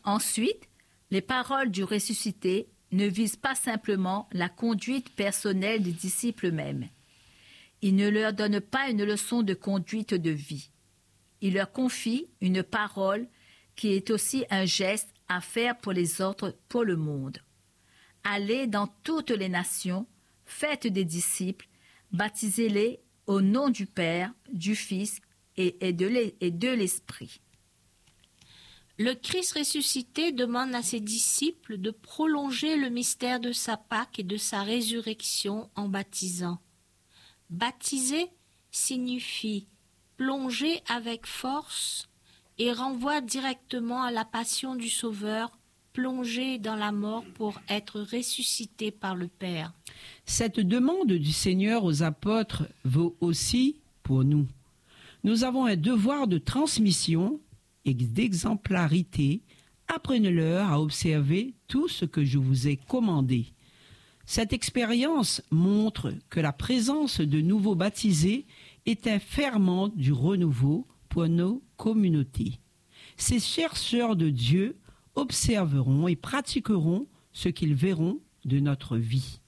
Ensuite, les paroles du ressuscité ne visent pas simplement la conduite personnelle des disciples eux-mêmes. Il ne leur donne pas une leçon de conduite de vie. Il leur confie une parole qui est aussi un geste à faire pour les autres, pour le monde. Allez dans toutes les nations, faites des disciples, baptisez-les au nom du Père, du Fils et de l'Esprit. Le Christ ressuscité demande à ses disciples de prolonger le mystère de sa Pâque et de sa résurrection en baptisant. Baptiser signifie plonger avec force et renvoie directement à la passion du Sauveur, plongé dans la mort pour être ressuscité par le Père. Cette demande du Seigneur aux apôtres vaut aussi pour nous. Nous avons un devoir de transmission et d'exemplarité. Apprenez-leur à observer tout ce que je vous ai commandé. Cette expérience montre que la présence de nouveaux baptisés est un ferment du renouveau pour nos communautés. Ces chercheurs de Dieu observeront et pratiqueront ce qu'ils verront de notre vie.